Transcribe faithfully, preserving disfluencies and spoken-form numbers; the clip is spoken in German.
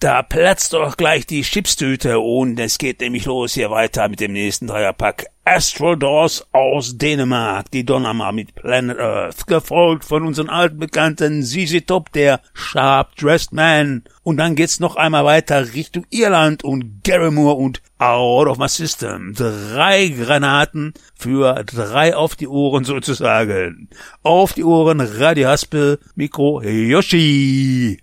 Da platzt doch gleich die Chipstüte und es geht nämlich los hier weiter mit dem nächsten Dreierpack. Astral Doors aus Dänemark, die Donnerma mit Planet Earth, gefolgt von unseren alten Bekannten Z Z Top, der Sharp Dressed Man. Und dann geht's noch einmal weiter Richtung Irland und Gary Moore und Out of My System. Drei Granaten für drei auf die Ohren sozusagen. Auf die Ohren, Radio Haspel, Mikro Yoshi.